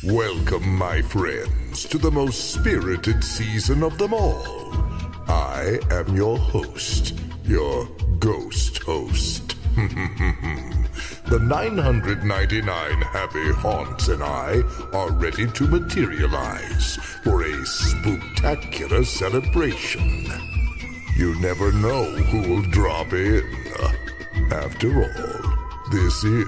Welcome, my friends, to the most spirited season of them all. I am your host, your ghost host. The 999 happy haunts and I are ready to materialize for a spooktacular celebration. You never know who will drop in. After all, this is